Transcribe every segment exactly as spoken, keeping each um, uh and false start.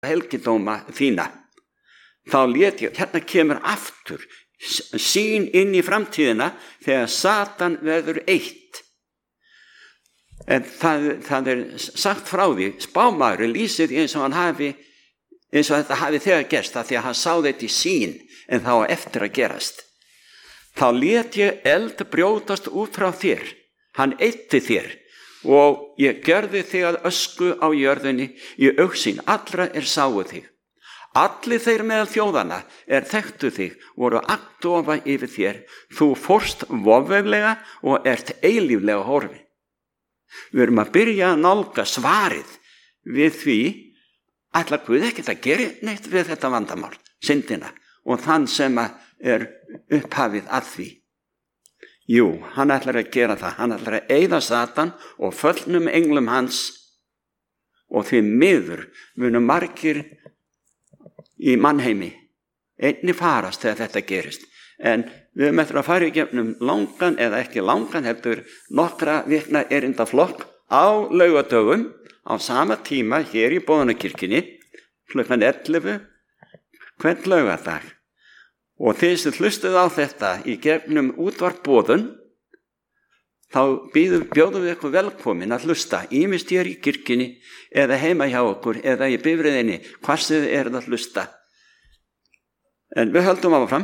helgidóma þína. Þá lét ég, hérna kemur aftur sýn inn í framtíðina þegar Satan verður eitt. En það, það er sagt frá því, spámaður lýsir því eins og hann hafi, eins og þetta hafi þegar gerst, af því að hann sá þetta í sýn, en þá eftir að gerast. Þá lét ég eld brjótast út frá þér, hann eitti þér, og ég gjörði þig að ösku á jörðinni í augsýn allra er sáu þig. Allir þeir meðal þjóðana er þekktu þig, voru agndofa yfir þér, þú fórst vofveflega og ert eilíflega horfin. Við erum að byrja að nálga svarið við því, ætlar Guð ekkert að gera neitt við þetta vandamál, syndina, og þann sem er upphafið að því. Jú, hann ætlar að gera það, hann ætlar að eyða Satan og föllnum englum hans, og því miður munu margir í mannheimi einni farast þegar þetta gerist. En við höfum eftir að fara í gegnum langan eða ekki langan heldur nokkra vikna erindaflokk á laugadögum á sama tíma hér í Boðunarkirkjunni klukkan ellefu hvern laugardag. Og þeir sem hlustuðu á þetta í gegnum útvarp Boðun, þá býðum, bjóðum við ykkur velkomin að hlusta, ýmist hér í kirkjunni eða heima hjá okkur eða í bifreiðinni, hvar sem þið eruð að hlusta. En við höldum áfram.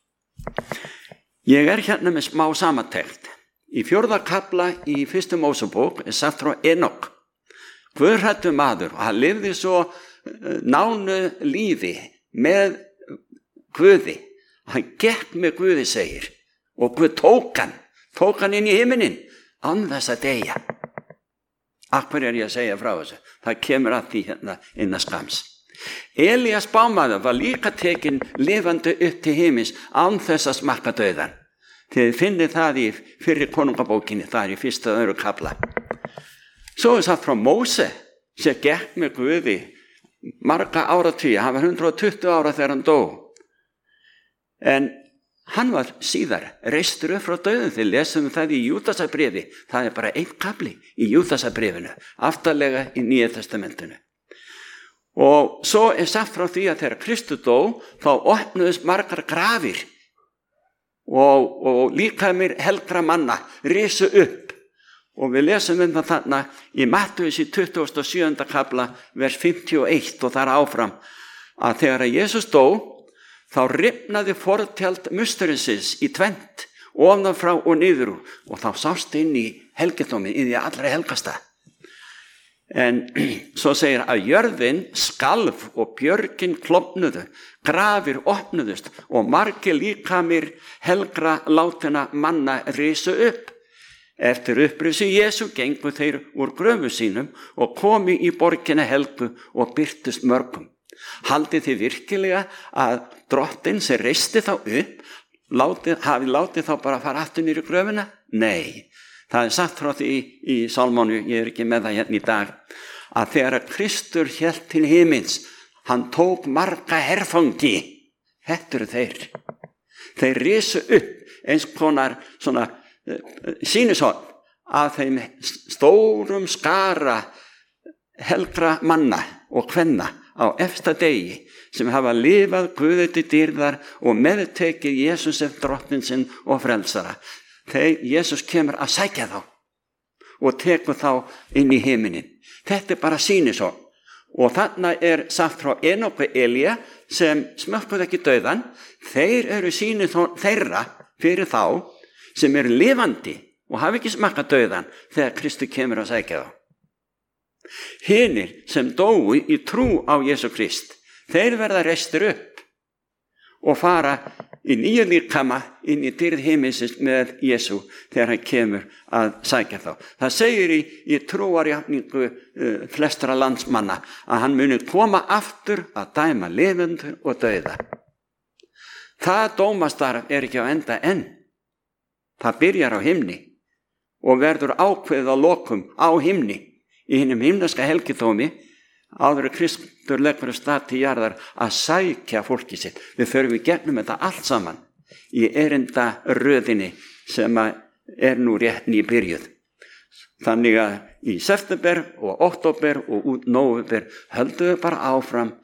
Ég er hérna með smá samantekt. Í fjórða kafla í fyrstu Mósebók er sagt frá Enok. Guðhræddur maður, og hann lifði svo nánu lífi með Guði. Hann gekk með Guði, segir, og Guð tók hann, tók hann inn í himinin, án þess að deyja. Af hverju er ég að segja frá þessu? Það kemur að því hérna innan skams. Elías spámaður var líka tekinn lifandi upp til himins án þess að smakka dauðan. Þið finnið það í fyrri konungabókinni, það er í fyrsta og öðru kafla. Svo er sagt frá Móse sem gekk með Guði marga áratugi, hann var hundrað og tuttugu ára þegar hann dó. En hann var síðar reistur upp frá dauðum. Þið lesum það í Júdasarbréfi, það er bara einn kafli í Júdasarbréfinu, aftarlega í Nýja testamentinu. Og svo er sagt frá því að þegar Kristur dó, þá opnuðust margar grafir og, og líkamir helgra manna risu upp. Og við lesum um það þarna í Mattheus í tuttugasta og sjöunda kafla, vers fimmtíu og eitt og þar áfram, að þegar að Jesús dó, þá rifnaði fortjald musturinsins í tvennt, ofan frá og niður úr, og þá sást inn í helgidóminn, í því allra helgasta. En svo segir að jörðin skalf og björgin klofnuðu, grafir opnuðust og margir líkamir helgra látinna manna risu upp. Eftir upprisi Jesú gengu þeir úr gröfu sínum og komu í borgina helgu og birtust mörgum. Haldið þið virkilega að drottinn sem reisti þá upp látið, hafi látið þá bara að fara aftur niður í gröfuna? Nei. Það er sagt frá því í, í Sálmánu, ég er ekki með það hérna í dag, að þegar Kristur hélt til himins, hann tók marga herfangi. Þetta eru þeir. Þeir risu upp eins konar svona sýnishorn af þeim stórum skara helgra manna og kvenna á efsta degi sem hafa lifað Guði til dýrðar og meðtekið Jesús eftir drottinn sinn og frelsara. Þegar Jesús kemur að sækja þá og tekur þá inn í himinin. Þetta er bara sýnishorn. Og þarna er sagt frá Enok og Elía sem smökkuðu ekki dauðan. Þeir eru sýnishorn þeirra fyrir þá sem eru lifandi og hafa ekki smakkað dauðan þegar Kristur kemur að sækja þá. Hinir sem dóu í trú á Jesú Krist, þeir verða reistir upp og fara í nýja líkama inn í dýrð himinsins með Jesú þegar hann kemur að sækja þá. Það segir í, í trúarjafningu uh, flestra landsmanna að hann muni koma aftur að dæma lifendur og dauða. Það dómastarf er ekki á enda enn. Það byrjar á himni og verður ákveðið á lokum á himni í hinum himneska helgidómi áður að Kristur leggur af stað til jarðar að sækja fólki sitt. Við förum í gegnum þetta allt saman í erinda röðinni sem er nú rétt nýbyrjuð. Þannig að í september og október og út nóvember höldum við bara áfram